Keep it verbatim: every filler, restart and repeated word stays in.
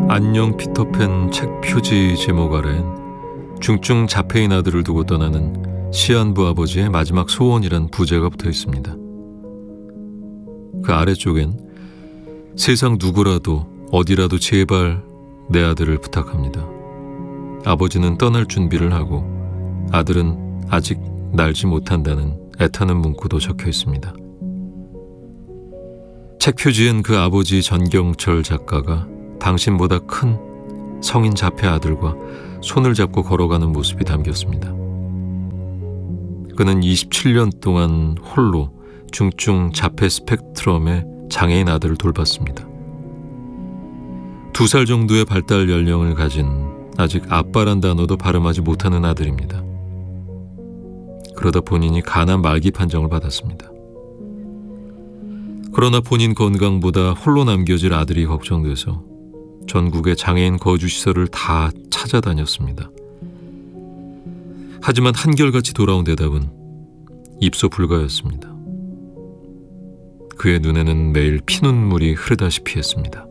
안녕 피터팬 책 표지 제목 아래엔 중증 자폐인 아들을 두고 떠나는 시한부 아버지의 마지막 소원이란 부제가 붙어 있습니다. 그 아래쪽엔 세상 누구라도 어디라도 제발 내 아들을 부탁합니다. 아버지는 떠날 준비를 하고 아들은 아직 날지 못한다는 애타는 문구도 적혀 있습니다. 책 표지엔 그 아버지 전경철 작가가 당신보다 큰 성인 자폐 아들과 손을 잡고 걸어가는 모습이 담겼습니다. 그는 이십칠 년 동안 홀로 중증 자폐 스펙트럼의 장애인 아들을 돌봤습니다. 두 살 정도의 발달 연령을 가진 아직 아빠란 단어도 발음하지 못하는 아들입니다. 그러다 본인이 간암 말기 판정을 받았습니다. 그러나 본인 건강보다 홀로 남겨질 아들이 걱정돼서 전국의 장애인 거주시설을 다 찾아다녔습니다. 하지만 한결같이 돌아온 대답은 입소 불가였습니다. 그의 눈에는 매일 피눈물이 흐르다시피 했습니다.